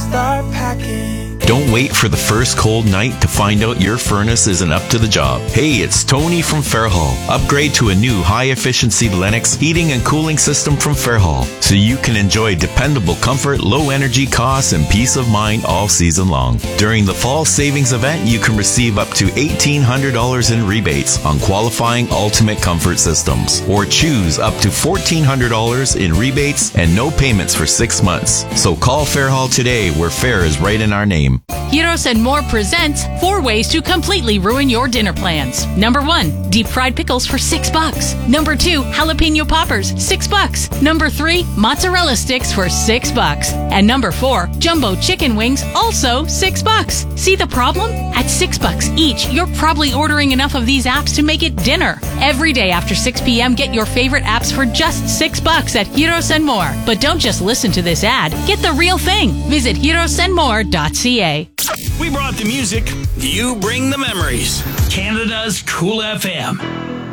start packing. Don't wait for the first cold night to find out your furnace isn't up to the job. Hey, it's Tony from Fairhall. Upgrade to a new high-efficiency Lennox heating and cooling system from Fairhall so you can enjoy dependable comfort, low energy costs, and peace of mind all season long. During the fall savings event, you can receive up to $1,800 in rebates on qualifying Ultimate Comfort systems, or choose up to $1,400 in rebates and no payments for 6 months. So call Fairhall today, where fair is right in our name. Gyros and More presents 4 ways to completely ruin your dinner plans. Number 1, deep fried pickles for $6. Number 2, jalapeno poppers, $6. Number 3, mozzarella sticks for $6. And number 4, jumbo chicken wings, also $6. See the problem? At $6 each, you're probably ordering enough of these apps to make it dinner. Every day after 6 p.m., get your favorite apps for just $6 at Gyros and More. But don't just listen to this ad. Get the real thing. Visit gyrosandmore.ca. We brought the music, you bring the memories. Canada's Cool FM.